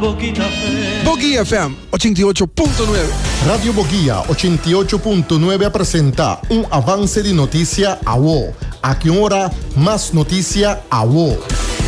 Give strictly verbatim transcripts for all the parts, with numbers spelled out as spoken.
Boguía F M ochenta y ocho punto nueve. Radio Boguía ochenta y ocho punto nueve presenta un avance de noticia a vos. A qué hora más noticia a vos.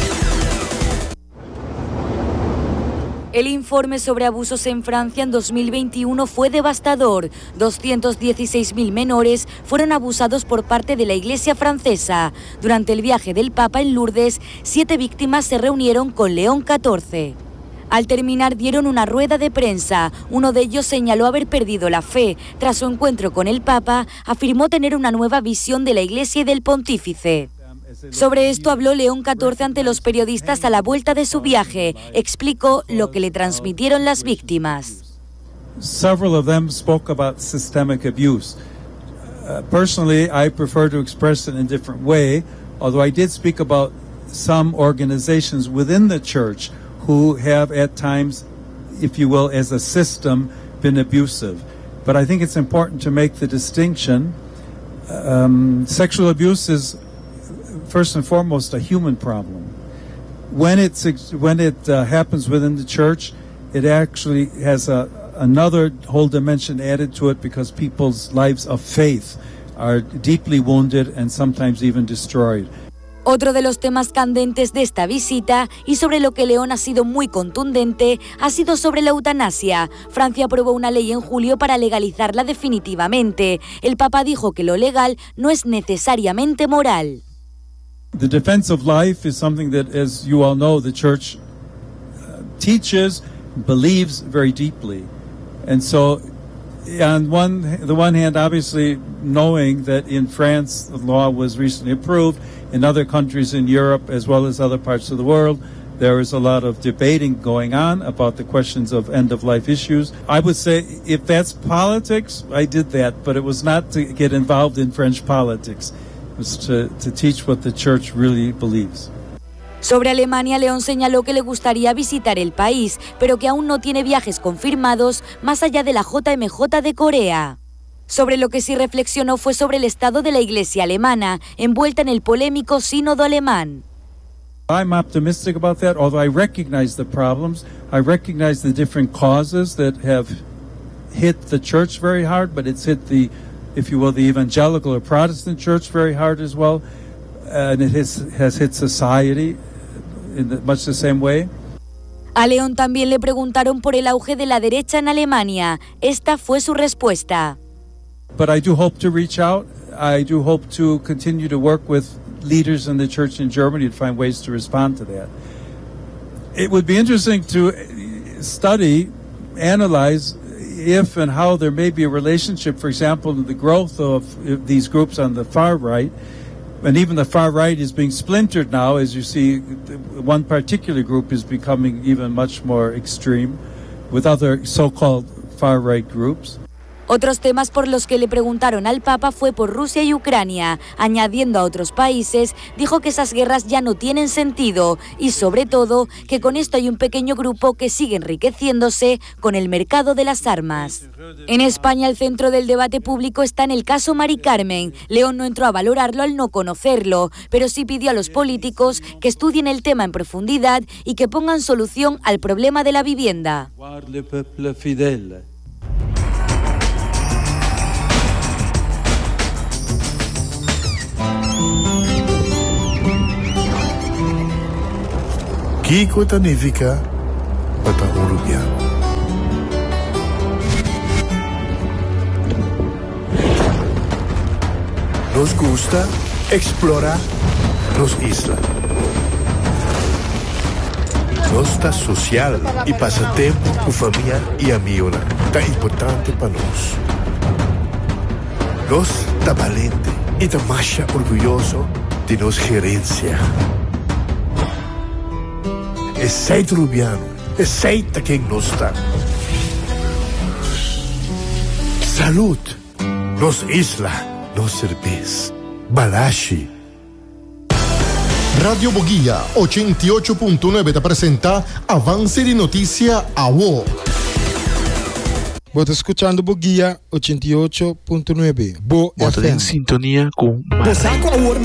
El informe sobre abusos en Francia en dos mil veintiuno fue devastador. doscientos dieciséis mil menores fueron abusados por parte de la Iglesia francesa. Durante el viaje del Papa en Lourdes, siete víctimas se reunieron con León catorce. Al terminar dieron una rueda de prensa. Uno de ellos señaló haber perdido la fe. Tras su encuentro con el Papa, afirmó tener una nueva visión de la Iglesia y del pontífice. Sobre esto habló León catorce ante los periodistas a la vuelta de su viaje. Explicó lo que le transmitieron las víctimas. Several of them spoke about systemic abuse. Uh, personally, I prefer to express it in a different way, although I did speak about some organizations within the church who have at times, if you will, as a system, been abusive. But I think it's important to make the distinction. Um, sexual abuse is first and foremost a human problem. When it's when it uh, happens within the church, it actually has a another whole dimension added to it because people's lives of faith are deeply wounded and sometimes even destroyed. Otro de los temas candentes de esta visita, y sobre lo que León ha sido muy contundente, ha sido sobre la eutanasia. Francia aprobó una ley en julio para legalizarla definitivamente. El Papa dijo que lo legal no es necesariamente moral. The defense of life is something that, as you all know, the church uh, teaches, believes very deeply. And so, on one, the one hand, obviously, knowing that in France the law was recently approved, in other countries in Europe as well as other parts of the world, there is a lot of debating going on about the questions of end-of-life issues. I would say if that's politics, I did that, but it was not to get involved in French politics. To, to teach what the church really believes. Sobre Alemania, León señaló que le gustaría visitar el país, pero que aún no tiene viajes confirmados más allá de la J M J de Corea. Sobre lo que sí reflexionó fue sobre el estado de la Iglesia alemana, envuelta en el polémico sínodo alemán. I'm optimistic about that, although I recognize the problems. I recognize the different causes that have hit the church very hard, but it's hit the if you will, the evangelical or Protestant church very hard as well, and it has, has hit society in the, much the same way. A León también le preguntaron por el auge de la derecha en Alemania. Esta fue su respuesta. But I do hope to reach out. I do hope to continue to work with leaders in the church in Germany to find ways to respond to that. It would be interesting to study, analyze if and how there may be a relationship, for example, to the growth of these groups on the far right, and even the far right is being splintered now, as you see, one particular group is becoming even much more extreme with other so-called far right groups. Otros temas por los que le preguntaron al Papa fue por Rusia y Ucrania. Añadiendo a otros países, dijo que esas guerras ya no tienen sentido y, sobre todo, que con esto hay un pequeño grupo que sigue enriqueciéndose con el mercado de las armas. En España, el centro del debate público está en el caso Mari Carmen. León no entró a valorarlo al no conocerlo, pero sí pidió a los políticos que estudien el tema en profundidad y que pongan solución al problema de la vivienda. Kiko Tanifica Patagonia. Nos gusta explorar las islas. Nossa social e passatempo com família e amigos tá importante para nós. Nós tá valente e tá mais orgulhoso de nossa gerência. É seito rubiano, é seita quem nós está. Salud, nos isla, nos cerveza, Balashi. Radio Boguía ochenta y ocho punto nueve te presenta Avance de Noticia a vos. Vos escuchando Boguía ochenta y ocho punto nueve. Bo F M. En sintonía con